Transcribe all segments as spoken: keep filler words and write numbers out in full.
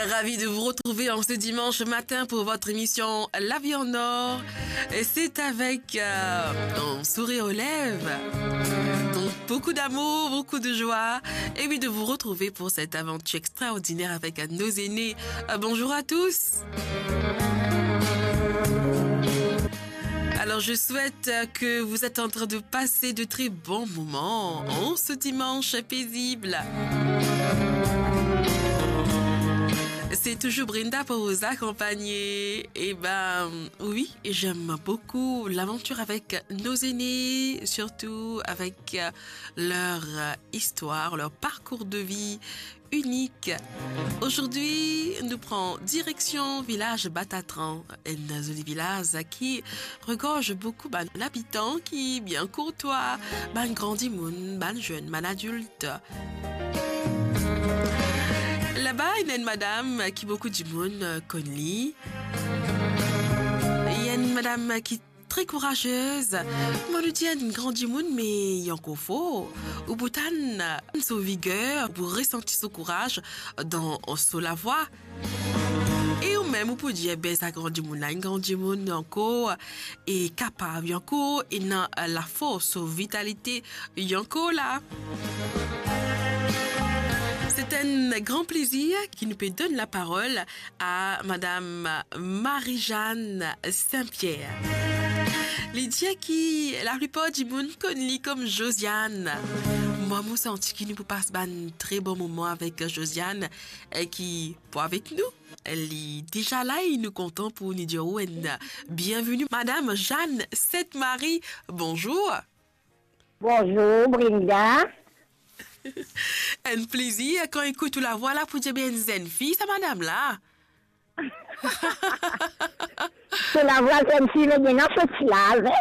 Ravi de vous retrouver en ce dimanche matin pour votre émission La vie en or. Et c'est avec euh, un sourire aux lèvres, donc beaucoup d'amour, beaucoup de joie, et oui de vous retrouver pour cette aventure extraordinaire avec nos aînés. Euh, bonjour à tous. Alors je souhaite que vous êtes en train de passer de très bons moments en ce dimanche paisible. C'est toujours Brenda pour vous accompagner. Et ben oui, j'aime beaucoup l'aventure avec nos aînés, surtout avec leur histoire, leur parcours de vie unique. Aujourd'hui, nous prenons direction village Batatran, un joli village qui regorge beaucoup d'habitants qui bien courtois, ban grandi moun, ban jeune, ban adulte. Là-bas, il y a une madame qui beaucoup de monde connaît. Il y a une madame qui est très courageuse. Moi, je dis une grande monde, mais il y a encore faux. Au bout de sa vigueur pour ressentir ce courage dans sur la voie. Et ou même, on peut dire, ben, ça grandi monde là, une grande monde encore, et capable encore, et dans la force, la vitalité, encore là. C'est un grand plaisir qui nous peut donner la parole à Madame Marie-Jeanne Saint-Pierre. Lydia qui, la plupart du monde connaît comme Josiane. Moi, je sens qu'il nous passe un très bon moment avec Josiane et qui, pour avec nous, elle est déjà là et nous comptons pour nous dire bienvenue. Madame Jeanne Sainte-Marie, bonjour. Bonjour, Brenda. Un plaisir quand écoute la voix là pour dire bien une fille, ça madame là. C'est la voix comme si le bien en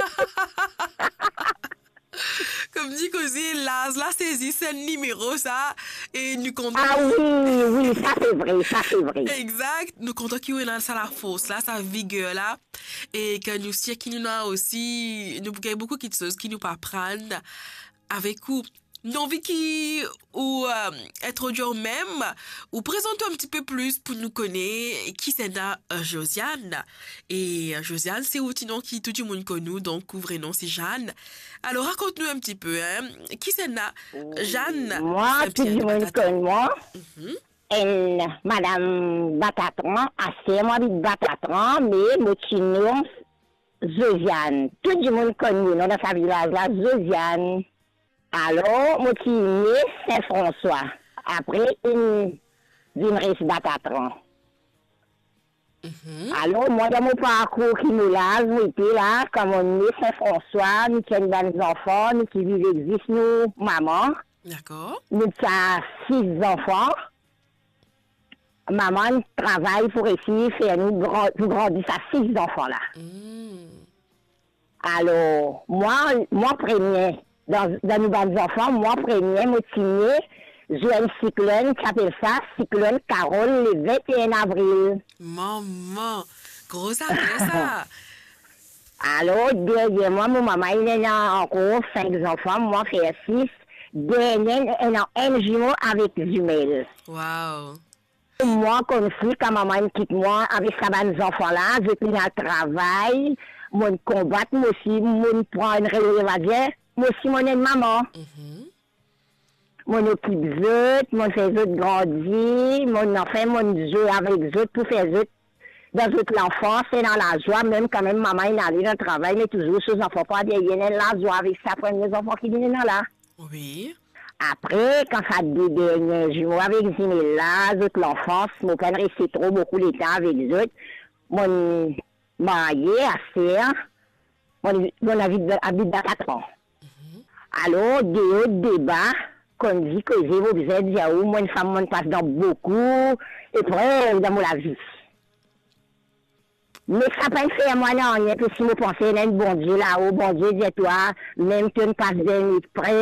Comme dit Cosy, là, là saisit c'est le numéro ça et nous comptons. Ah oui, oui, ça c'est vrai, ça c'est vrai. Exact, nous comptons qu'il y a ça la force là, sa vigueur là et que nous si qui nous a aussi nous avons beaucoup de choses qui nous pas prendre avec vous. Non, Vicky, ou euh, introduire même, ou présenter un petit peu plus pour nous connaître qui c'est là, euh, Josiane. Et euh, Josiane, c'est aussi nom qui tout le monde connaît, donc couvrez-nous, c'est Jeanne. Alors, raconte-nous un petit peu, hein, qui c'est là, Jeanne? Moi, tout le monde connaît moi. Mm-hmm. Elle, Madame Batatran, assez moi dit Batatran, mais moi qui nom Josiane. Tout le monde connaît dans sa village là, Josiane. Alors, moi qui né Saint-François. Après, une d'une race Batatran. Mm-hmm. Alors, moi, dans mon parcours qui nous l'a, j'étais là, comme on est Saint-François, nous sommes dans les enfants, nous qui vivons existent, nous, maman. D'accord. Nous avons six enfants. Maman travaille pour essayer de faire nous grand, pour grandir à six enfants là. Mm. Alors, moi, moi, premier. Dans, dans nos bons enfants, moi, premier, moi, signé, j'ai un cyclone qui appelle ça cyclone Carole le vingt et un avril. Maman, gros après ça. Alors, derrière moi, mon maman, il a encore cinq enfants, moi, fait six. Derrière, il a un jumeau avec jumelles. Wow. Moi, comme si, quand maman quitte moi avec sa bande enfants-là, je pris le travail, mon combat, moi aussi, mon prend une relève. Moi aussi, mon aide maman. Mm-hmm. Mon occupe zut, mon fait zut grandir, mon enfant, mon jeu avec zut pour faire zut dans toute l'enfance et dans la joie, même quand même maman est allée dans le travail, mais toujours sous enfants pas derrière la joie avec sa première enfant qui viennent là. Oui. Après, quand ça deux derniers jours avec Zinella, toute l'enfance, mon père restait trop beaucoup de temps avec zut, mon marié, assez, mon, mon habite à quatre ans. Alors, des hauts débats, qu'on dit que j'ai besoin de dire, moi, une femme, on passe dans beaucoup, et puis, dans la vie. Mais ça n'a pas fait à moi, non, parce que si je pensais, il y a un bon Dieu là-haut, bon Dieu, dis-toi, même que je passe des nuits près,